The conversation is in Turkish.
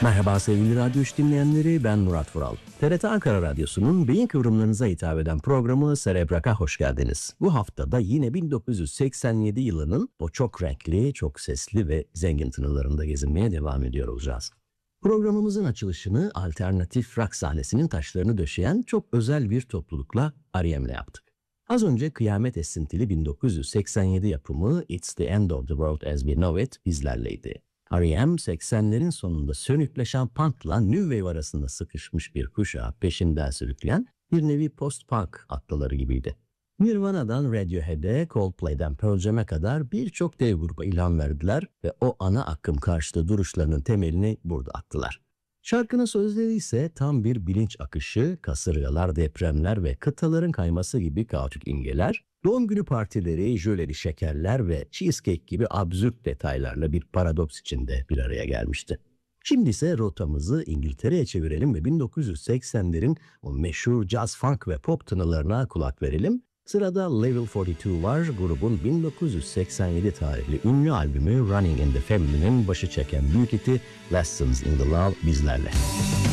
Merhaba sevgili Radyo 3 dinleyenleri, ben Murat Vural. TRT Ankara Radyosu'nun beyin kıvrımlarınıza hitap eden programı Cerebrak'a hoş geldiniz. Bu haftada yine 1987 yılının o çok renkli, çok sesli ve zengin tınılarında gezinmeye devam ediyor olacağız. Programımızın açılışını alternatif rock sahnesinin taşlarını döşeyen çok özel bir toplulukla R.E.M'le yaptık. Az önce kıyamet esintili 1987 yapımı It's the End of the World as We Know It bizlerleydi. R.E.M. 80'lerin sonunda sönükleşen punk'la New Wave arasında sıkışmış bir kuşağı peşinden sürükleyen bir nevi post-punk atlıları gibiydi. Nirvana'dan Radiohead'e, Coldplay'den Pearl Jam'e kadar birçok dev gruba ilham verdiler ve o ana akım karşıtı duruşlarının temelini burada attılar. Şarkının sözleri ise tam bir bilinç akışı, kasırgalar, depremler ve kıtaların kayması gibi kaotik imgeler, doğum günü partileri, jöleli şekerler ve cheesecake gibi absürt detaylarla bir paradoks içinde bir araya gelmişti. Şimdi ise rotamızı İngiltere'ye çevirelim ve 1980'lerin o meşhur jazz, funk ve pop tınılarına kulak verelim. Sırada Level 42 var, grubun 1987 tarihli ünlü albümü Running in the Family'nin başı çeken büyük hiti Lessons in the Love bizlerle.